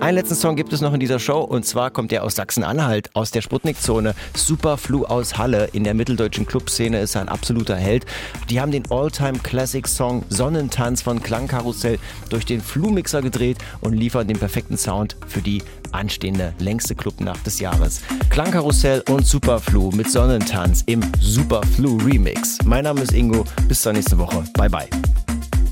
Einen letzten Song gibt es noch in dieser Show und zwar kommt er aus Sachsen-Anhalt, aus der Sputnik-Zone. Superflu aus Halle. In der mitteldeutschen Clubszene ist er ein absoluter Held. Die haben den All-Time-Classic-Song Sonnentanz von Klangkarussell durch den Flu-Mixer gedreht und liefern den perfekten Sound für die anstehende längste Clubnacht des Jahres. Klangkarussell und Superflu mit Sonnentanz im Superflu Remix. Mein Name ist Ingo. Bis zur nächsten Woche. Bye bye.